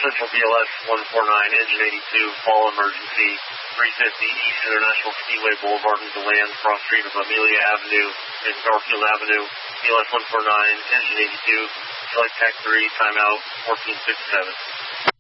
Central BLS 149, engine 82, fall emergency, 350 East International Skiway Boulevard in DeLand, cross street of Amelia Avenue and Garfield Avenue, BLS 149, engine 82, select TAC 3, timeout 1467.